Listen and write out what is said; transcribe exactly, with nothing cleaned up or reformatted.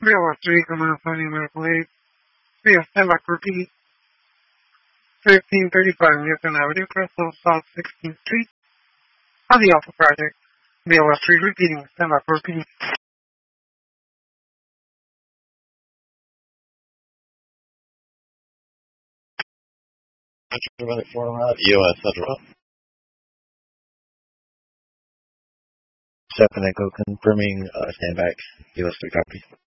Railroad three, command finding medical aid. We have standby for repeat. fifteen thirty-five Newton Avenue, Crystal South sixteenth Street. On the Alpha Project. Railroad three repeating, standby for repeat. U S Federal. Seven Echo confirming uh, stand back. U S three copy.